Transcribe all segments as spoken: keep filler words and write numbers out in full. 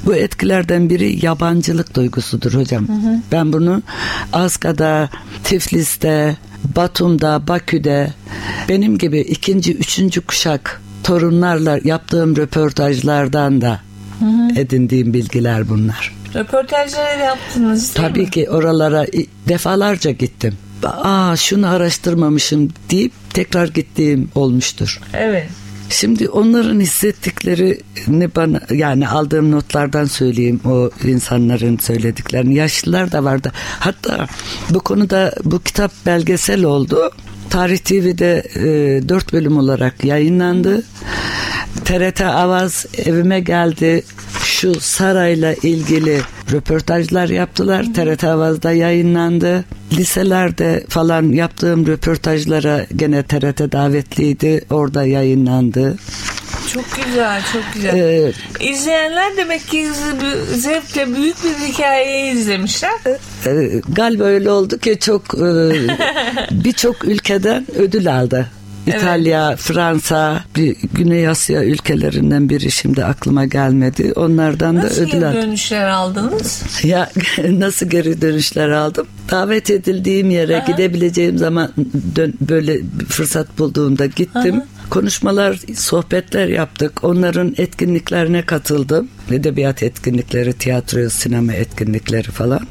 Bu etkilerden biri yabancılık duygusudur hocam. Hı hı. Ben bunu Aska'da, Tiflis'te, Batum'da, Bakü'de benim gibi ikinci, üçüncü kuşak torunlarla yaptığım röportajlardan da hı hı. edindiğim bilgiler bunlar. Röportajları yaptınız değil Tabii mi? ki oralara defalarca gittim. Aa şunu araştırmamışım deyip tekrar gittiğim olmuştur. Evet. Şimdi onların hissettiklerini bana, yani aldığım notlardan söyleyeyim, o insanların söylediklerini. Yaşlılar da vardı. Hatta bu konuda bu kitap belgesel oldu. Tarih T V'de e, dört bölüm olarak yayınlandı. T R T Avaz evime geldi. Şu sarayla ilgili röportajlar yaptılar. T R T Avaz'da yayınlandı. Liselerde falan yaptığım röportajlara gene T R T davetliydi. Orada yayınlandı. Çok güzel, çok güzel. Ee, İzleyenler demek ki zevkle büyük bir hikayeyi izlemişler. E, galiba öyle oldu ki çok e, birçok ülkeden ödül aldı. İtalya, evet. Fransa, bir Güney Asya ülkelerinden biri şimdi aklıma gelmedi. Onlardan nasıl da ödül aldım. Nasıl geri dönüşler aldınız? Ya nasıl geri dönüşler aldım? Davet edildiğim yere Aha. gidebileceğim zaman dön, böyle bir fırsat bulduğumda gittim. Aha. Konuşmalar, sohbetler yaptık. Onların etkinliklerine katıldım. Edebiyat etkinlikleri, tiyatro, sinema etkinlikleri falan.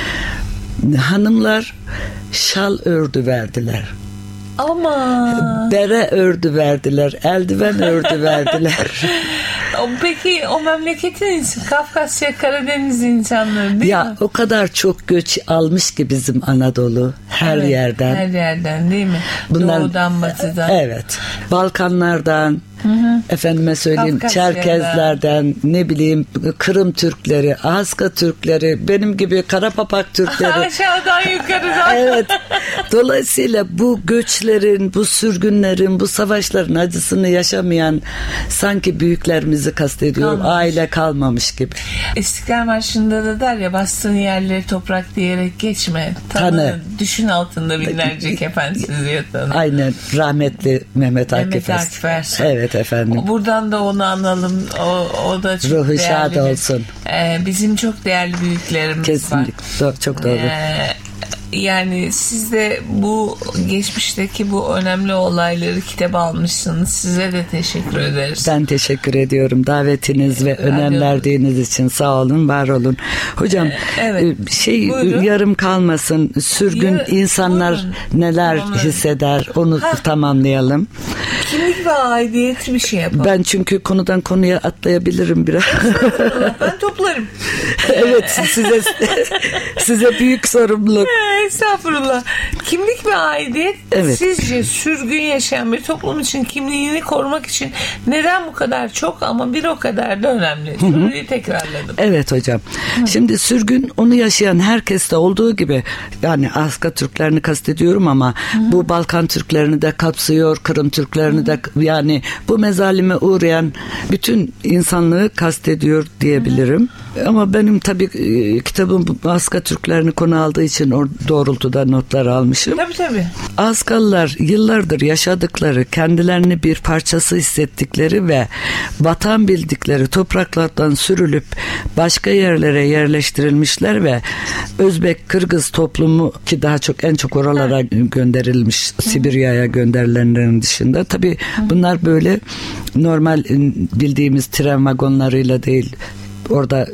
Hanımlar şal ördü verdiler. Ama bere ördü verdiler, eldiven ördü verdiler. Peki o memleketin Kafkasya, Karadeniz insanları değil ya, mi? Ya o kadar çok göç almış ki bizim Anadolu her evet, yerden. Her yerden değil mi? Bunlar, Doğudan, batıdan. Evet. Balkanlardan. Hı hı. Efendime söyleyeyim Kafkasya'da. Çerkezlerden, ne bileyim Kırım Türkleri, Aska Türkleri, benim gibi Karapapak Türkleri. Aşağıdan yukarıdan. Evet. Dolayısıyla bu göçlerin, bu sürgünlerin, bu savaşların acısını yaşamayan sanki büyüklerimizi kastediyorum. Kalmamış. Aile kalmamış gibi. İstiklal Marşı'nda da der ya, bastığın yerleri toprak diyerek geçme. Tanı. Düşün altında binlerce kefensiz yatanı. Aynen. Rahmetli Mehmet Akif. Mehmet Akif Ersoy. Evet efendim. Buradan da onu analım. O, o da çok ruhu değerli. şad olsun. Ee, bizim çok değerli büyüklerimiz kesinlikle. var. Çok doğru. Ee, yani siz de bu geçmişteki bu önemli olayları kitaba almışsınız. Size de teşekkür ederiz. Ben teşekkür ediyorum. Davetiniz ve önem Radyo. verdiğiniz için sağ olun, var olun. Hocam ee, evet. şey buyurun. Yarım kalmasın. Sürgün Yar- insanlar buyurun. neler tamam. hisseder onu ha. tamamlayalım. Kimlik ve aidiyet bir şey yapalım. Ben çünkü konudan konuya atlayabilirim biraz. Ben toplarım. Evet, size size büyük sorumluluk. Estağfurullah. Kimlik ve aidiyet evet. sizce sürgün yaşayan bir toplum için kimliğini korumak için neden bu kadar çok ama bir o kadar da önemli? Soruyu tekrarladım. Evet hocam. Hı. Şimdi sürgün onu yaşayan herkeste olduğu gibi, yani Aska Türklerini kastediyorum ama Hı. bu Balkan Türklerini de kapsıyor, Kırım Türklerini Hı. de, yani bu mezalime uğrayan bütün insanlığı kastediyor diyebilirim. Hı. Ama benim tabii kitabım Aska Türklerini konu aldığı için o doğrultuda notlar almışım. Tabii tabii. Askalılar yıllardır yaşadıkları, kendilerini bir parçası hissettikleri ve vatan bildikleri topraklardan sürülüp başka yerlere yerleştirilmişler ve Özbek, Kırgız toplumu, ki daha çok en çok oralara Hı. gönderilmiş, Hı. Sibirya'ya gönderilenlerin dışında. Tabii Hı. bunlar böyle normal bildiğimiz tren vagonlarıyla değil, orada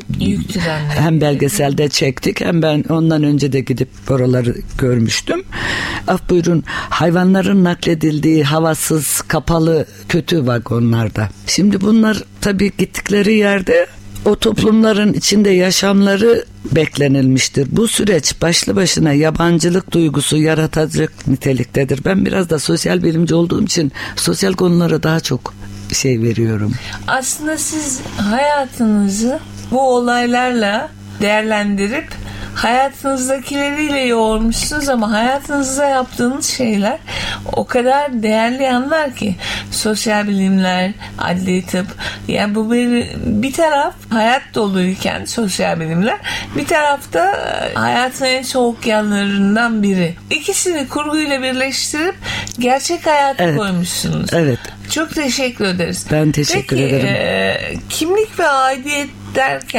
hem belgeselde çektik hem ben ondan önce de gidip oraları görmüştüm. Af buyurun, hayvanların nakledildiği havasız, kapalı, kötü vagonlarda. Şimdi bunlar tabii gittikleri yerde o toplumların içinde yaşamları beklenilmiştir. Bu süreç başlı başına yabancılık duygusu yaratacak niteliktedir. Ben biraz da sosyal bilimci olduğum için sosyal konulara daha çok şey veriyorum. Aslında siz hayatınızı bu olaylarla değerlendirip hayatınızdakileriyle yoğurmuşsunuz ama hayatınızda yaptığınız şeyler o kadar değerli yanlar ki, sosyal bilimler, adli tıp, yani bu bir, bir taraf hayat doluyken sosyal bilimler, bir tarafta hayatın en soğuk yanlarından biri. İkisini kurguyla birleştirip gerçek hayata evet. koymuşsunuz. Evet. Çok teşekkür ederiz. Ben teşekkür Peki, ederim. E, kimlik ve aidiyet derken